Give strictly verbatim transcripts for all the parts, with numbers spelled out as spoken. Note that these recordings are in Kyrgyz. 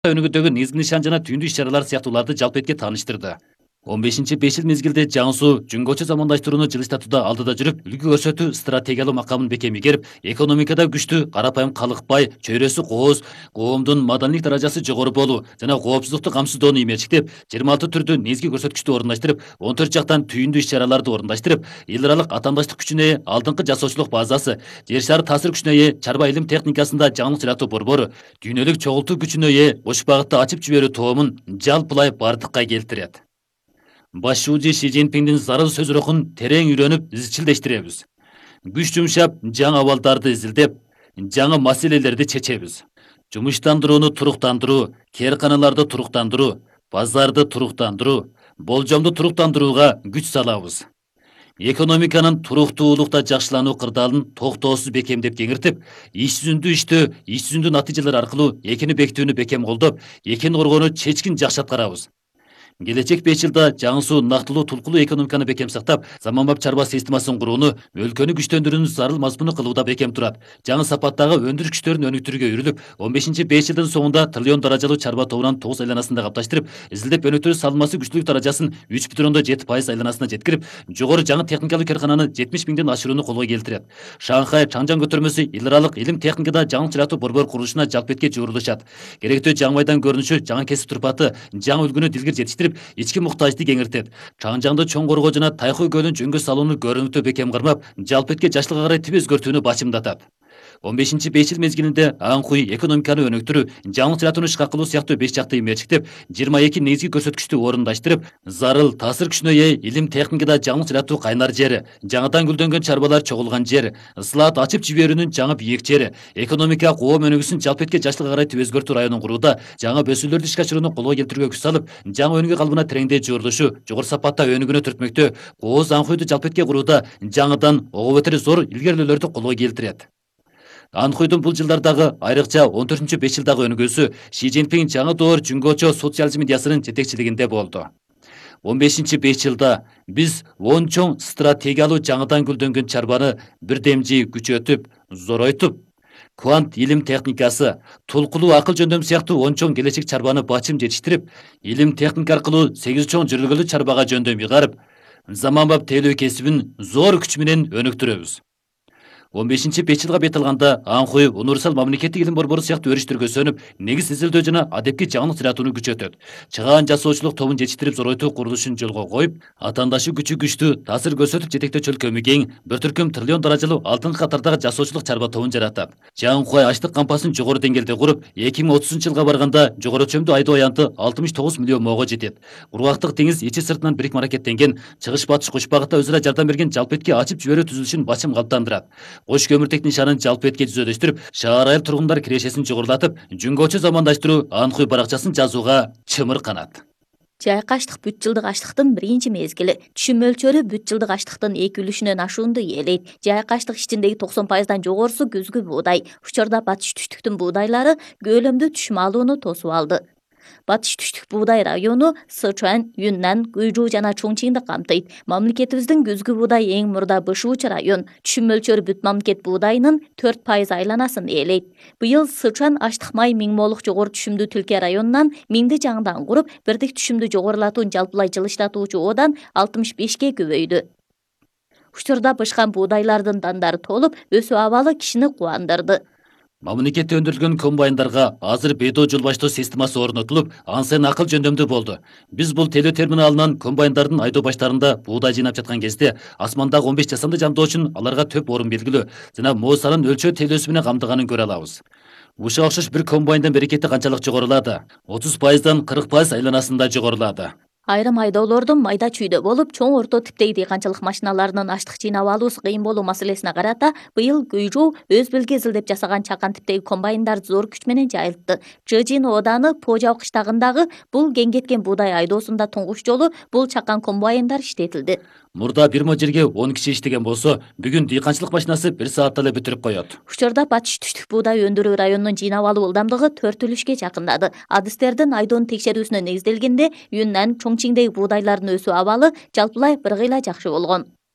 өнүгүүдөгү негизги нишан жана түйүндүү иш-чаралар сыяктууларды жалпы этке тааныштырды. он бешинчи беш жыл мезгилде жаңы суу жүнгөчө замандаштырууну жылыстатууда алдыда жүрүп, үлгү көрсөтүү стратегиялуу макамын бекем ийгерип, экономикада күчтүү, карапайым калык бай, чөйрөсү кооз, коомдун маданий даражасы жогору болуу жана коопсуздукту камсыздоону имечиктеп, жыйырма алты түрдүү негизги көрсөткүчтү орундаштырып, он төрт жактан түйүндүү иш-чараларды орундаштырып, эл аралык атаандаштык күчүнө ээ алдыңкы жасоочулук базасы, жер шары таасир күчүнө ээ чарба илим техникасында жаңылык жаратуу борбору, дүйнөлүк чогултуу күчүнө ээ кош багытты ачып жиберүү тоомун жалпылай бардыкка келтирет. Башчы Ши Цзиньпиндин зарыл сөз рухун терең үйрөнүп, изчилдештиребиз. Күч жумшап, жаңы абалдарды изилдеп, жаңы маселелерди чечебиз. Жумуштандырууну туруктандыруу, кээрканаларды туруктандыруу, базарды туруктандыруу, болжомду туруктандырууга күч салабыз. Экономиканын туруктуулукта жакшылануу кырдаалын токтоосуз бекемдеп кеңиртип, иш жүзүндүү иштөө, иш жүзүндүү натыйжалар аркылуу экини бекитүүнү бекем колдоп, экини коргоону чечкин жакшы аткарабыз. Келечек беш жылда жаңы суу нактылуу тулкулуу экономиканы бекем сактап, заманбап чарба системасын курууну, өлкөнү күчтөндүрүүнү зарыл мазмуну кылууда бекем турат. Жаңы сапаттагы өндүрүш күчтөрүн өнүктүрүүгө үйрүлүп, он бешинчи беш жылдын соңунда триллион даражалуу чарба тобунан тогуз айланасында капташтырып, изилдеп өнүктүрүү салынмасы күчтүүлүк даражасын үч бүтүн ондон жети пайыз айланасына жеткирип, жогору жаңы техникалык кээркананы жетимиш миңден ашырууну колго келтирет. Шанхай Чаңжан көтөрмөсү эл аралык илим техникада жаңылык жаратуу борбор курулушуна жалпы этке жуурулушат. Керектүү жаңы майдан көрүнүшү, жаңы кесип турпаты, жаңы үлгүнү дилгир жетиштирип, ички муктажды кеңиртет. Чаңжаңды чоң коргоо жана Тайхой көлүн жөнгө салууну көрүнүктүү бекем кырмап, жалпы этке жаштыкка карай тип өзгөртүүнү бачымдатат. он бешинчи беш жыл мезгилинде аңкуй экономиканы өнүктүрүү, жаңылык жаратууну ишке кылуу сыяктуу беш жакты имечиктеп, жыйырма эки негизги көрсөткүчтү орундаштырып, зарыл таасир күчүнө ээ илим техникада жаңылык жаратуу кайнар жери, жаңыдан гүлдөнгөн чарбалар чогулган жер, ысылаат ачып жиберүүнүн жаңы бийик жери, экономика коом өнүгүүсүн жалпы этке жаштыкка карай тип өзгөртүү районун курууда, жаңы бөсүүлөрдү ишке ашырууну колго келтирүүгө күч салып, жаңы өнүгүү калыбына тереңдей жуурулушу, жогору сапатта өнүгүүнү түртмөктө, кооз аңкуйду жалпы этке курууда жаңыдан ого бетер зор илгерилөөлөрдү колго келтирет. Анхуйдун бул жылдардагы айрыкча он төртүнчү беш жылдагы өнүгүүсү Ши Цзиньпин жаңы доор жүнгөчө социализм идеясынын жетекчилигинде болду. он бешинчи беш жылда биз он чоң стратегиялуу жаңыдан гүлдөнгөн чарбаны бирдемжи күчөтүп, зоройтуп, квант илим техникасы, тулкулуу акыл жөндөм сыяктуу он чоң келечек чарбаны бачым жетиштирип, илим техника аркылуу сегиз чоң жүргүлө чарбага жөндөм ыйгарып, заманбап тейлөө кесибин зор күч менен өнүктүрөбүз. он бешинчи беш жылга бет алганда Аңхуй универсал мамлекеттик илим борбору сыяктуу өрүштөргө сөнүп, негиз изилдөө жана адепки жаңылык жаратууну күчөтөт. Чыгаан жасоочулук тобун жетиштирип зоройтуу курулушун жолго коюп, атаандашы күчү күчтүү, таасир көрсөтүп жетектөөчү өлкөмү кең, бир түркүм триллион даражалуу алдыңкы катардагы жасоочулук чарба тобун жаратат. Жаңкуй ачлык кампасын жогору деңгээлде куруп, эки миң отузунчу жылга барганда жогору чөмдүү айдоо аянты алтымыш тогуз миллион моого жетет. Кургактык деңиз ичи сыртынан бирикме аракеттенген, чыгыш батыш кош багытта өзара жардам берген жалпы этке ачып жиберүү түзүлүшүн бачым калыптандырат. Кош көмүртек нишанын жалпы этке жүзөдөштүрүп, шаар айыл тургундар кирешесин жогорулатып, жүнгөчө замандаштыруу Анхуй баракчасын жазууга чымыр канат. Жайкаштык бүт жылдык ачлыктын биринчи мезгили. Түшүм мөлчөрү бүт жылдык ачлыктын эки үлүшүнөн ашуунду ээлейт. Жайкаштык ичиндеги токсон пайыздан жогорусу күзгү буудай. Учурда батыш түштүктүн буудайлары көлөмдүү түшүм алууну тосуп алды. Батыш түштүк буудай району Сычуань, Юннан, Гуйжу жана Чоңчиңди камтыйт. Мамлекетибиздин күзгү буудай эң мурда бышуучу район. Түшүм мөлчөрү бүт мамлекет буудайынын төрт пайыз айланасын ээлейт. Быйыл Сычуань аштык май миң молук жогору түшүмдүү Түлке районунан миңди жаңыдан куруп, бирдик түшүмдү жогорулатуун жалпылай жылыштатуучу одан алтымыш бешке көбөйдү. Учурда бышкан буудайлардын дандары толуп, өсүү абалы кишини кубандырды. Мамлекетте өндүрүлгөн комбайндарга азыр бейдоо жол баштоо системасы орнотулуп, ансын акыл жөндөмдүү болду. Биз бул телөө терминалынан комбайндардын айдоо баштарында буудай жыйнап жаткан кезде асмандагы он беш жасанды жандоо үчүн аларга төп орун белгилүү жана моосанын өлчөө телөөсү менен камтыганын көрө алабыз. Ушуга окшош бир комбайндын берекети канчалык жогорулады? отуз пайыздан кырк пайыз айланасында жогорулады. Айрым айдоолордун майда чүйдө болуп, чоң орто типтеги дыйканчылык машиналарынын аштык жыйнап алуусу кыйын болуу маселесине карата быйыл Гуйжу өз белги изилдеп жасаган чакан типтеги комбайндар зор күч менен жайылтты. Жыжин ооданы Пожау кыштагындагы бул кең кеткен буудай айдоосунда туңгуч жолу бул чакан комбайндар иштетилди. Мурда бир мо жерге он киши иштеген болсо, бүгүн дыйканчылык машинасы бир саатта эле бүтүрүп коет. Учурда батыш түштүк буудай өндүрүү районунун жыйнап алуу ылдамдыгы төрт үлүшкө жакындады. Адистердин айдоонун текшерүүсүнө негизделгенде, Юннан Чоңчиңдеги буудайлардын өсүү абалы жалпылай бир кыйла жакшы болгон.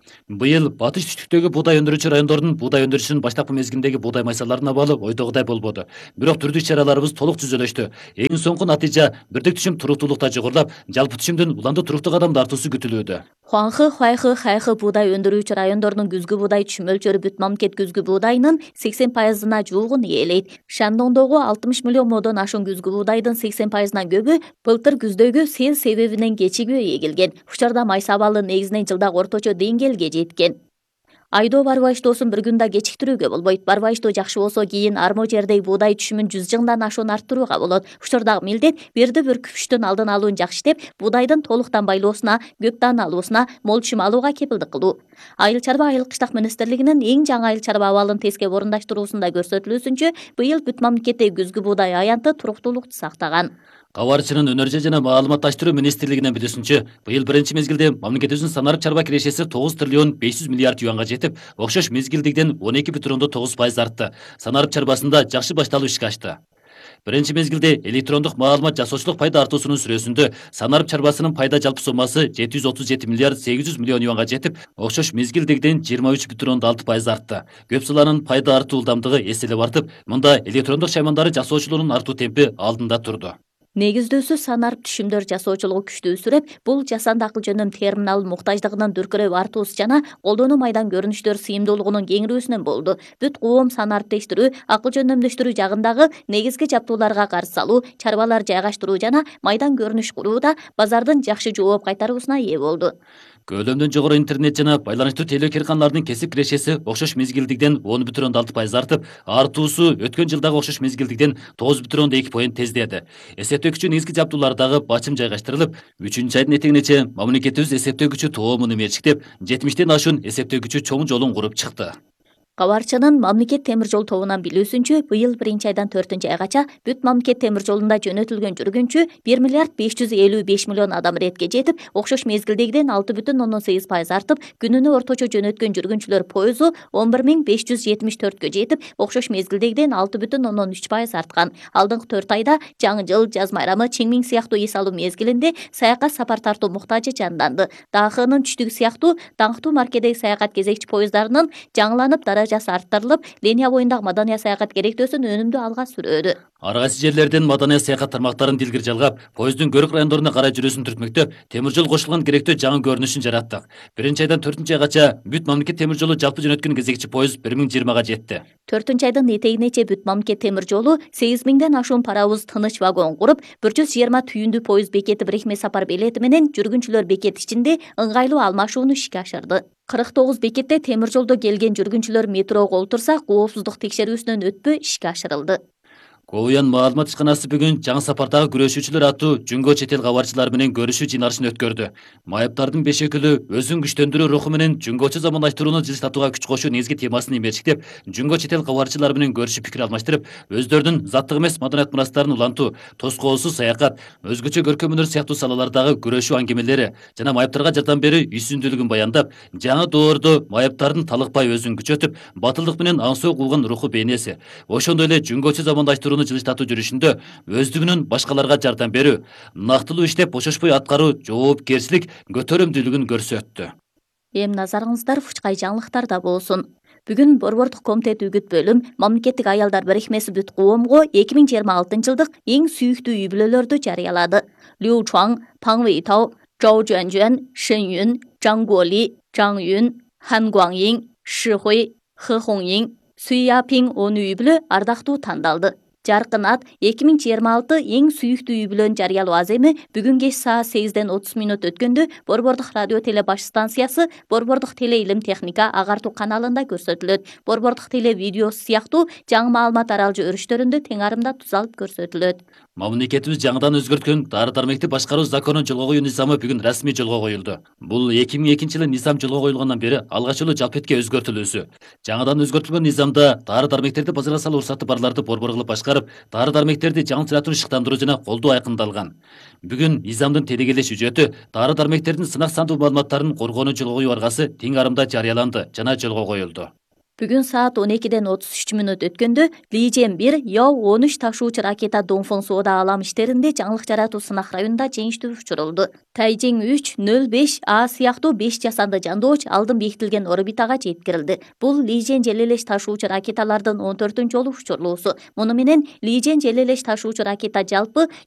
Быйыл батыш түштүктөгү буудай өндүрүүчү райондордун буудай өндүрүшүнүн баштапкы мезгилиндеги буудай майсаларына баалуу ойдогудай болбоду. Бирок түрдүү иш-чараларыбыз толук жүзөлөштү. Эң соңку натыйжа бирдик түшүм туруктуулукта жогорулап, жалпы түшүмдүн уламдуу туруктуу кадамда артуусу күтүлүүдө. Хуанхы, Хуайхы, Хайхы буудай өндүрүүчү райондордун күзгү буудай түшүм мөлчөрү бүт мамлекет күзгү буудайынын сексен пайызына жуугун ээлейт. Шандоңдогу алтымыш миллион модон ашуун күзгү буудайдын сексен пайызынан көбү былтыр күздөгү сел себебинен кечигүү эгилген. Учурда май сабалы негизинен жылдак орточо деңгээлге жеткен. Айдоо барбаштоосун bir күндө кечиктирүүгө болбойт. Барбаштоо жакшы болсо кийин армо жердеги буудай түшүмүн жүз жыңдан ашуун арттырууга болот. Учурдагы милдет бирди бир күпүштүн алдын алуун жакшытеп, буудайдын толуктан байлоосуна, көп дан алуусуна, мол түшүм алууга кепилдик кылуу. Айыл чарба айыл кыштак министрлигинин эң жаңы айыл чарба абалын тескеп орундаштыруусунда көрсөтүлүүсүнчө, быйыл бүт мамлекеттеги күзгү буудай аянты туруктуулукту сактаган. Кабарчынын өнөрчү жана маалыматташтыруу министрлигинин билүүсүнчө, быйыл биринчи мезгилде мамлекетибиздин санарып чарба кирешеси тогуз триллион беш жүз миллиард юанга жетип, окшош мезгилдегиден он эки бүтүн ондон тогуз пайыз артты. Санарып чарбасында жакшы башталуу ишке ашты. Биринчи мезгилде электрондук маалымат жасоочулук пайда артуусунун сүрөсүндө санарып чарбасынын пайда жалпы соммасы жети жүз отуз жети миллиард сегиз жүз миллион юанга жетип, окшош мезгилдегиден жыйырма үч бүтүн ондон алты пайыз артты. Көп саланын пайда артуу ылдамдыгы эселеп артып, мында электрондук шаймандары жасоочулугунун артуу темпи алдында турду. Негиздөөсү санарып түшүмдөр жасоочулугу күчтүү өсүрөп, бул жасанды акыл жөнөм терминал муктаждыгынын дүркүрөп артуусу жана колдонуу майдан көрүнүштөр сыйымдуулугунун кеңирүүсүнөн болду. Бүт коом санариптештирүү, акыл жөнөмдөштүрүү жагындагы негизги жаптууларга каршы салуу, чарбалар жайгаштыруу жана майдан көрүнүш курууда базардын жакшы жооп кайтаруусуна ээ болду. Көлөмдөн жогору интернет жана байланыштуу теле керканалардын кесип кирешеси окшош мезгилдигиден он бүтүн ондон алты пайыз артып, артуусу өткөн жылдагы окшош мезгилдигиден тогуз бүтүн ондон эки поинт тездеди. Эсептөөкүчү негизги жаптуулардагы бачым жайгаштырылып, үчүнчү айдын этегинече мамлекетибиз эсептөөкүчү тоомун мерчиктеп, жетимиштен ашуун эсептөөкүчү чоң жолун куруп чыкты. Кабарчынын мамлекет темир жол тобунан билүүсүнчө, быйыл биринчи айдан төртүнчү айгача бүт мамлекет темир жолунда жөнөтүлгөн жүргүнчү bir миллиард беш жүз элүү беш миллион адам иретке жетип, окшош мезгилдегиден алты бүтүн ондон сегиз пайыз артып, күнүнө орточо жөнөткөн жүргүнчүлөр пойызу он бир миң беш жүз жетимиш төрткө жетип, окшош мезгилдегиден алты бүтүн ондон үч пайыз арткан. Алдыңкы төрт айда жаңы жыл, жаз майрамы, чеңмиң сыяктуу эс алуу мезгилинде саякат сапар тартуу муктажы жанданды. Дахынын түштүгү сыяктуу даңктуу маркедеги саякат кезекчи поезддарынын жаңыланып даражасы арттырылып, линия боюндагы маданий саякат керектөөсүн өнүмдүү алга сүрөдү. Ар кайсы жерлерден маданий саякат тармактарын дилгир жалгап, поезддун көрүк райондоруна карай жүрүүсүн түртмөктөп, темир жол кошулган керектөө жаңы көрүнүшүн жараттык. Биринчи айдан төртүнчү айгача бүт мамлекет темир жолу жалпы жөнөткөн кезекчи поезд bir ming жыйырмага жетти. төртүнчү айдын этегинече бүт мамлекет темир жолу сегиз миңден ашуун паровоз тыныч вагон куруп, bir жүз жыйырма түйүндүү поезд бекети бирикме сапар билети менен жүргүнчүлөр бекет ичинде ыңгайлуу алмашууну ишке ашырды. кырк тогуз бекетте темир жолдо келген жүргүнчүлөр метрого олтурса, коопсуздук текшерүүсүнөн өтпөй ишке ашырылды. Коуян маалымат ишканасы бүгүн жаңы сапардагы күрөшүүчүлөр аттуу Жүнгө чет эл кабарчылары менен көрүшүү жыйналышын өткөрдү. Майыптардын беш өкүлү өзүн күчтөндүрүү руху менен Жүнгөчө замандаштырууну жылыстатууга күч кошуу негизги темасын мерчиктеп, Жүнгө чет эл кабарчылары менен көрүшүп пикир алмаштырып, өздөрүнүн заттык эмес маданият мурастарын улантуу, тоскоосуз саякат, өзгөчө көркөм өнөр сыяктуу салалардагы күрөшүү аңгемелери жана майыптарга жардам берүү үйсүндүүлүгүн баяндап, жаңы доордо майыптардын талыкпай өзүн күчөтүп, батылдык менен аңсоо кылган руху бейнеси, ошондой эле Жүнгөчө замандаштыруу жылыштатуу жүрүшүндө өздүгүнүн башкаларга жардам берүү, нактылуу иштеп бошошпой аткаруу жоопкерчилик көтөрөмдүүлүгүн көрсөттү. Эми назарыңыздар Фучкай жаңылыктарда болсун. Бүгүн Борбордук комитет үгүт бөлүм Мамлекеттик аялдар бирикмеси бүт коомго эки миң жыйырма алтынчы жылдык эң сүйүктүү үй бүлөлөрдү жарыялады. Лю Чуан, Паң Вэйтау, Чжоу Жуанжуан, Шэн Юн, Чжаң Гуоли, Чжаң Юн, Хан Гуаңйин, Ши Хуй, Хэ Хонgying, Суй Япиң он үй бүлө ардактуу тандалды. Жаркын ат эки миң жыйырма алты эң сүйүктүү үй бүлөнү жарыялоо аземи бүгүн кеч саат сегизден отуз мүнөт өткөндө Борбордук радио теле баш станциясы Борбордук теле илим техника агартуу каналында көрсөтүлөт. Борбордук теле видеосу сыяктуу жаңы маалымат аралжы өрүштөрүндө тең арымда тузалып көрсөтүлөт. Мамлекетибиз жаңыдан өзгөрткөн дары-дармекти башкаруу законун жолго коюу низамы бүгүн расмий жолго коюлду. Бул эки миң экинчи жылы низам жолго коюлгандан бери алгач жолу жалпетке өзгөртүлүүсү. Жаңыдан өзгөртүлгөн низамда дары-дармектерди базарга салуу уруксаты барларды борбор кылып башкарып, дары-дармектерди жаңылтыратууну шыктандыруу жана колдоо айкындалган. Бүгүн низамдын тедегелеш үжөтү дары-дармектердин сынак сандуу маалыматтарын коргоону жолго коюу аргасы тең арымда жарыяланды жана жолго коюлду. Бүгүн саат он экиден отуз үч мүнөт өткөндө Лижен бир Яу он үч ташуучу ракета Донфон соода алам иштеринде жаңылык жаратуу сынак районунда жеңиштүү учурулду. Тайжиң үч нөл беш А сыяктуу беш жасанды жандооч алдын бекитилген орбитага жеткирилди. Бул Лижен желелеш ташуучу ракеталардын он төртүнчү жолу учурлуусу. Муну менен Лижен желелеш ташуучу ракета жалпы